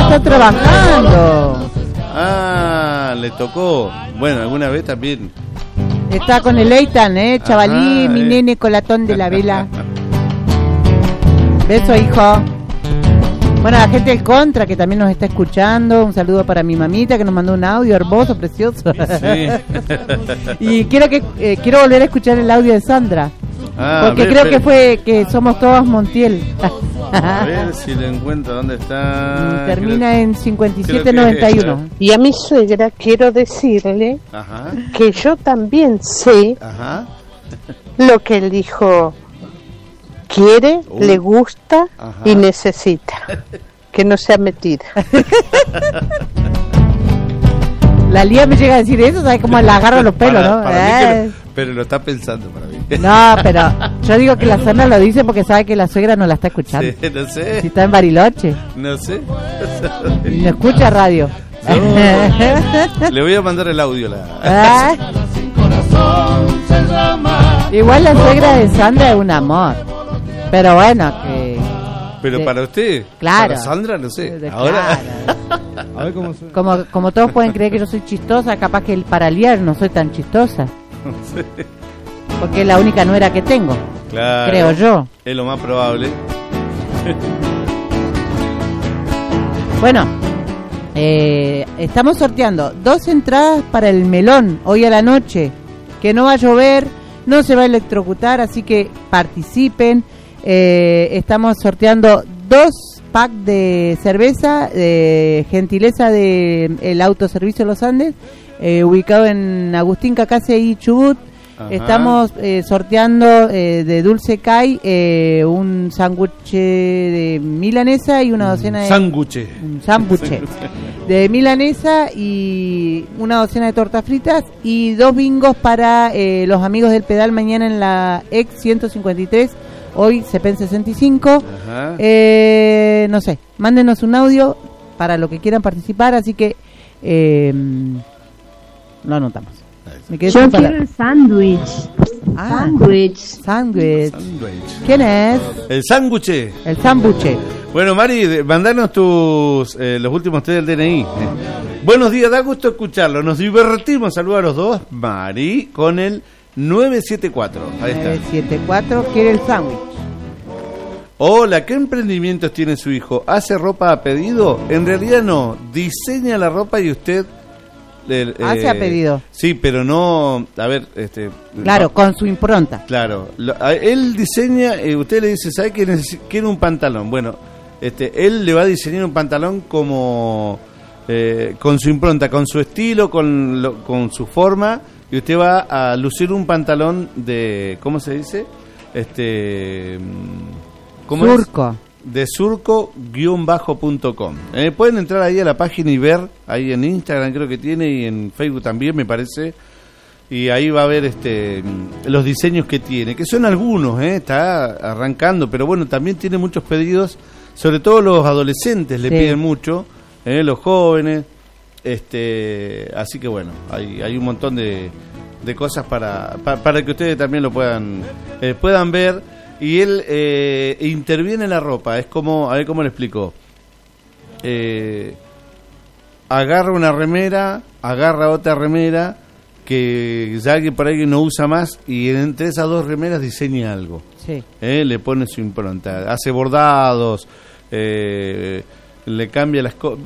está trabajando. Ah, le tocó. Bueno, alguna vez también. Está con el Eitan, chavalí, mi nene colatón de la vela. Beso, hijo. Bueno, la gente del Contra que también nos está escuchando. Un saludo para mi mamita que nos mandó un audio hermoso, precioso. Sí. Y quiero volver a escuchar el audio de Sandra. Porque creo que fue que somos todos Montiel. A ver si le encuentro dónde está. Termina en 5791. Y a mi suegra quiero decirle que yo también sé lo que él dijo. Quiere, le gusta y necesita. Que no sea metida. La Lía me llega a decir eso, ¿sabes cómo la agarra los pelos, no? Pero lo está pensando para mí. No, pero yo digo que la Sandra lo dice porque sabe que la suegra no la está escuchando. Sí, no sé. Si está en Bariloche. No sé. No escucha radio. No. Le voy a mandar el audio. Igual la suegra de Sandra es un amor. Pero bueno, que... Pero para usted, claro. Para Sandra, no sé. Claro. Ahora... A ver como todos pueden creer que yo soy chistosa, capaz que para liar no soy tan chistosa. Sí. Porque es la única nuera que tengo. Claro. Creo yo. Es lo más probable. Bueno, estamos sorteando 2 entradas para el Melón hoy a la noche. Que no va a llover, no se va a electrocutar, así que participen. Estamos sorteando 2 packs de cerveza, de gentileza de el autoservicio Los Andes, ubicado en Agustín Cacase y Chubut. Estamos sorteando de Dulce Kai un sándwich de milanesa y una docena de... Un sándwich de milanesa y una docena de tortas fritas y 2 bingos para los amigos del pedal mañana en la EX 153. Hoy CEPEN 65. No sé, mándenos un audio para lo que quieran participar, así que lo anotamos. Yo quiero el sándwich. Sándwich. ¿Quién es? El sándwich. El sándwich. Bueno, Mari, mandanos tus los últimos 3 del DNI. Buenos días, da gusto escucharlo. Nos divertimos. Saludos a los dos. Mari con el 974. Ahí está. 974 quiere el sándwich. Hola, ¿qué emprendimientos tiene su hijo? ¿Hace ropa a pedido? En realidad no. Diseña la ropa y usted... hace a pedido. Sí, pero no... A ver, claro, no, con su impronta. Claro. Él diseña... usted le dice, ¿sabe que quiere un pantalón? Bueno, él le va a diseñar un pantalón como... con su impronta, con su estilo, con su forma... Y usted va a lucir un pantalón de... ¿Cómo se dice? ¿Cómo surco. Es? De surco-bajo.com. Pueden entrar ahí a la página y ver, ahí en Instagram creo que tiene, y en Facebook también me parece. Y ahí va a ver los diseños que tiene, que son algunos, está arrancando, pero bueno, también tiene muchos pedidos, sobre todo los adolescentes le piden mucho, los jóvenes. Así que bueno, hay un montón de cosas para que ustedes también lo puedan ver. Y él interviene en la ropa. Es como, a ver cómo le explico. Agarra una remera, agarra otra remera que ya alguien por ahí no usa más, y entre esas 2 remeras diseña algo. Sí. Le pone su impronta, hace bordados, le cambia las cosas.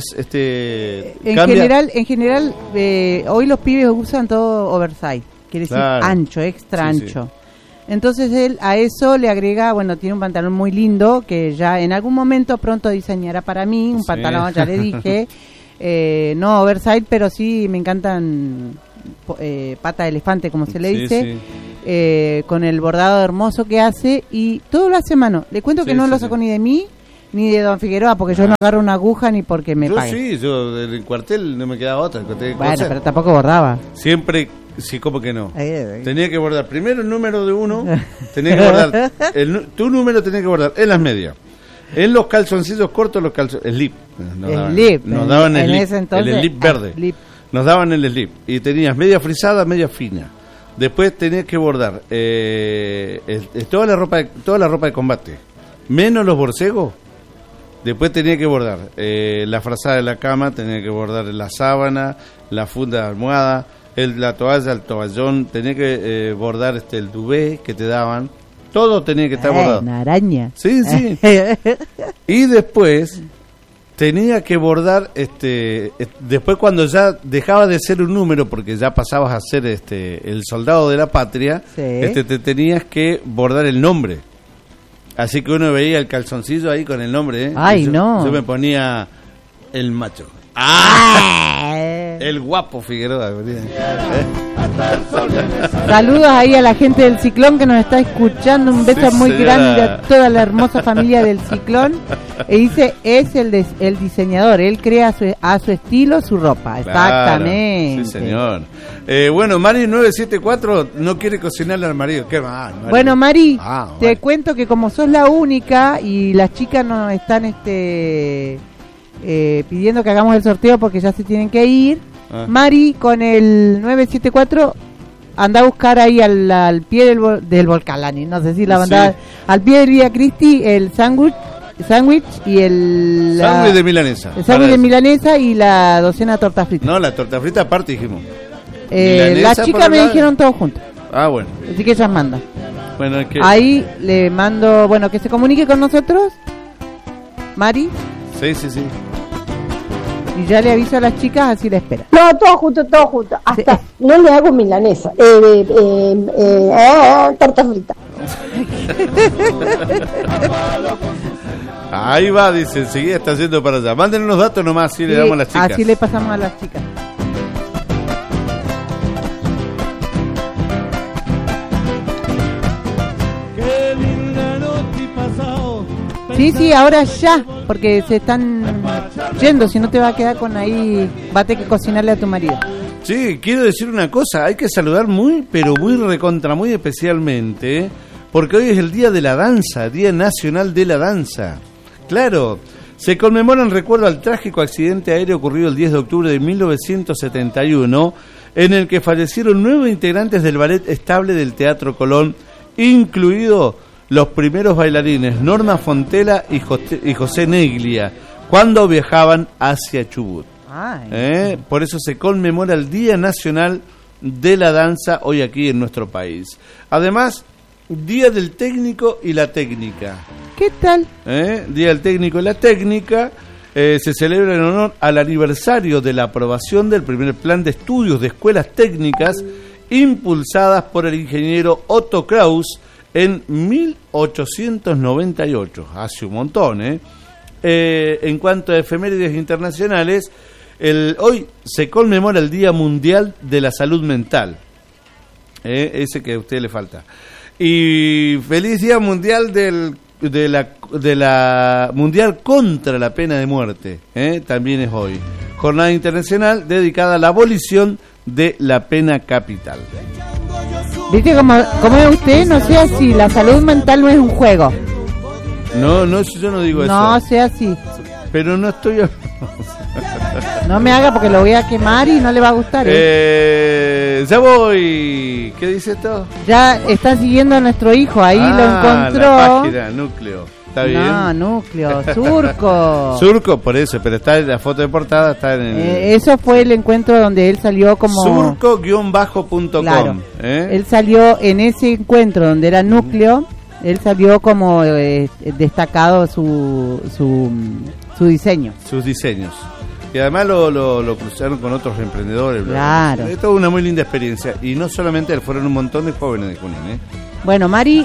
En general hoy los pibes usan todo oversize, quiere decir ancho, extra ancho. Sí. Entonces él a eso le agrega, bueno, tiene un pantalón muy lindo que ya en algún momento pronto diseñará para mí, un pantalón, ya le dije, no oversize, pero sí me encantan pata de elefante, como se le dice, con el bordado hermoso que hace, y todo lo hace a mano. Le cuento que no lo sacó ni de mí ni de Don Figueroa, porque yo no agarro una aguja ni porque me pague. Yo del cuartel no me quedaba otra. Bueno, pero tampoco bordaba. Siempre, sí, ¿cómo que no? Tenía que bordar primero el número de uno, tenía que bordar, tu número tenía que bordar en las medias, en los calzoncillos cortos, los calzones, slip. Nos daban el slip verde. Nos daban el slip. Y tenías media frisada, media fina. Después tenías que bordar toda la ropa de combate, menos los borcegos. Después tenía que bordar la frazada de la cama, tenía que bordar la sábana, la funda de almohada, la toalla, el toallón, tenía que bordar el duvet que te daban. Todo tenía que estar bordado. Una araña. Sí, sí. Y después tenía que bordar, después cuando ya dejaba de ser un número, porque ya pasabas a ser el soldado de la patria, sí. Te tenías que bordar el nombre. Así que uno veía el calzoncillo ahí con el nombre, Ay, yo me ponía el macho. El guapo Figueroa. Saludos ahí a la gente del Ciclón que nos está escuchando. Un beso muy grande a toda la hermosa familia del Ciclón. Y dice, es el diseñador, él crea a su estilo su ropa. Claro, exactamente. Sí, señor. Bueno, Mari 974 no quiere cocinarle al marido. Qué mal, Mari. Bueno, Mari, te cuento que como sos la única y las chicas nos están pidiendo que hagamos el sorteo porque ya se tienen que ir. Mari, con el 974 anda a buscar ahí al pie del Volcalani, no sé si la mandaba, al pie del Vía Cristi, el sándwich y el sándwich de milanesa. El sándwich de milanesa y la docena de torta frita. No, la torta frita aparte dijimos. Las chicas me dijeron todos juntos. Ah, bueno. Así que ellas mandan. Bueno, es que ahí le mando, bueno, que se comunique con nosotros, Mari. Sí, sí, sí. Y ya le aviso a las chicas, así la espera. No, todo junto. Hasta sí. No le hago milanesa. Torta frita. Ahí va, dice, enseguida está yendo para allá. Mándenos los datos nomás, así sí, le damos a las chicas. Así le pasamos a las chicas. Sí, ahora ya, porque se están yendo, si no te va a quedar con ahí, va a tener que cocinarle a tu marido. Sí, quiero decir una cosa, hay que saludar muy especialmente, porque hoy es el Día de la Danza, Día Nacional de la Danza. Claro, se conmemora en recuerdo al trágico accidente aéreo ocurrido el 10 de octubre de 1971, en el que fallecieron 9 integrantes del Ballet Estable del Teatro Colón, incluido los primeros bailarines Norma Fontela y José Neglia, cuando viajaban hacia Chubut. Por eso se conmemora el Día Nacional de la Danza hoy aquí en nuestro país. Además, Día del Técnico y la Técnica. ¿Qué tal? Día del Técnico y la Técnica se celebra en honor al aniversario de la aprobación del primer plan de estudios de escuelas técnicas impulsadas por el ingeniero Otto Kraus en 1898, hace un montón, En cuanto a efemérides internacionales, hoy se conmemora el Día Mundial de la Salud Mental, ese que a usted le falta. Y feliz Día Mundial de la Mundial contra la pena de muerte, también es hoy. Jornada internacional dedicada a la abolición de la pena capital. ¿Viste cómo es usted? No sea así, la salud mental no es un juego. No, yo no digo eso. No sea así. Pero no estoy... No me haga porque lo voy a quemar y no le va a gustar. Ya voy. ¿Qué dice esto? Ya está siguiendo a nuestro hijo, ahí lo encontró. La página, Núcleo. ¿Está bien? No, Núcleo, Surco. Surco, por eso, pero está en la foto de portada, está en el... eso fue el encuentro donde él salió como... Surco-.com. Claro, él salió en ese encuentro donde era Núcleo, él salió como destacado su diseño. Sus diseños. Y además lo cruzaron con otros emprendedores. Claro. Esto es una muy linda experiencia. Y no solamente él, fueron un montón de jóvenes de Junín, Bueno, Mari,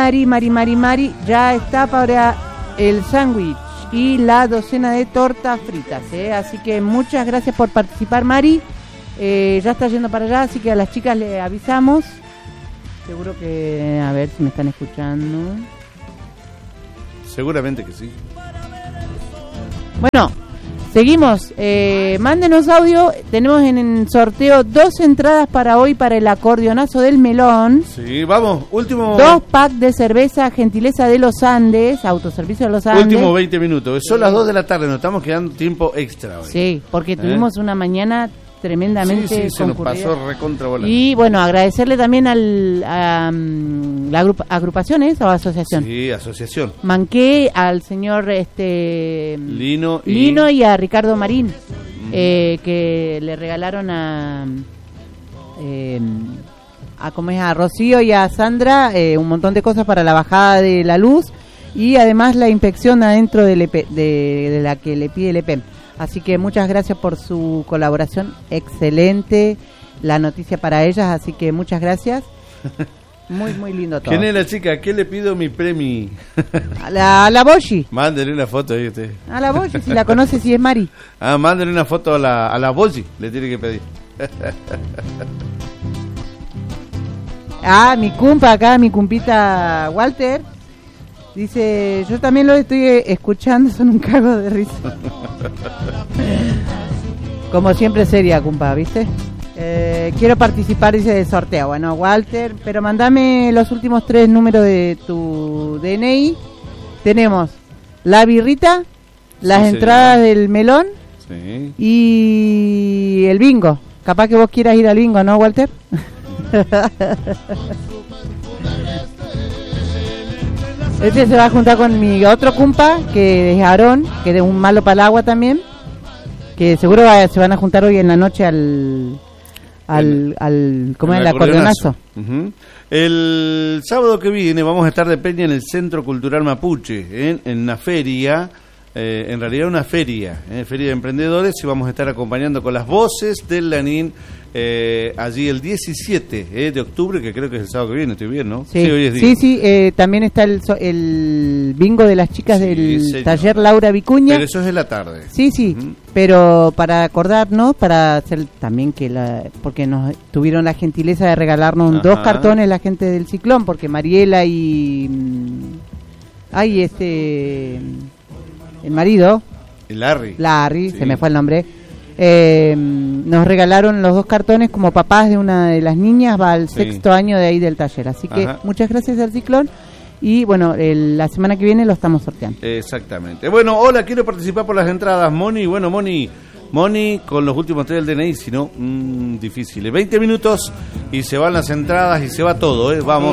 ya está para el sándwich y la docena de tortas fritas, Así que muchas gracias por participar, Mari. Ya está yendo para allá, así que a las chicas le avisamos. Seguro que, a ver si me están escuchando. Seguramente que sí. Bueno, seguimos. Mándenos audio. Tenemos en sorteo 2 entradas para hoy para el acordeonazo del Melón. Sí, vamos, último. 2 packs de cerveza gentileza de los Andes, autoservicio de los Andes. Último 20 minutos. Son las 2 de la tarde, nos estamos quedando tiempo extra hoy. Sí, porque tuvimos una mañana tremendamente se nos pasó recontra volando. Y bueno, agradecerle también a la agrupaciones o asociación. Sí, asociación. Manqué al señor Lino y a Ricardo Marín, que le regalaron a Rocío y a Sandra un montón de cosas para la bajada de la luz y además la inspección adentro de la que le pide el EPEM. Así que muchas gracias por su colaboración, excelente la noticia para ellas, así que muchas gracias. Muy, muy lindo todo. ¿Quién es la chica? ¿Qué le pido mi premio? A la Boshi. Mándele una foto ahí usted. A la Boshi, si la conoce, si es Mari. Mándele una foto a la Boshi, le tiene que pedir. Mi cumpa acá, mi cumpita Walter, dice, yo también lo estoy escuchando, son un cago de risa. Como siempre seria, cumpa, ¿viste? Quiero participar, dice, del sorteo. Bueno, Walter, pero mandame los últimos 3 números de tu DNI. Tenemos la birrita, las entradas del melón y el bingo. Capaz que vos quieras ir al bingo, ¿no, Walter? Este se va a juntar con mi otro cumpa, que es Aarón, que es un malo para el agua también, que seguro se van a juntar hoy en la noche al ¿cómo es? El acordeonazo. El sábado que viene vamos a estar de peña en el Centro Cultural Mapuche, en una feria, en realidad una feria de emprendedores, y vamos a estar acompañando con las voces del Lanín allí el 17 de octubre, que creo que es el sábado que viene, estoy bien, ¿no? Sí, hoy es día. Sí, también está el bingo de las chicas del taller Laura Vicuña. Pero eso es en la tarde. Sí, pero para acordarnos, para hacer también porque nos tuvieron la gentileza de regalarnos 2 cartones la gente del Ciclón, porque Mariela y el marido, Larry, se me fue el nombre, nos regalaron los 2 cartones como papás de una de las niñas, va al 6º año de ahí del taller, así que muchas gracias al Ciclón. Y bueno, la semana que viene lo estamos sorteando. Exactamente. Bueno, hola, quiero participar por las entradas, Moni. Bueno, Moni, con los últimos 3 del DNI, si no, difícil. 20 minutos y se van las entradas y se va todo, Vamos.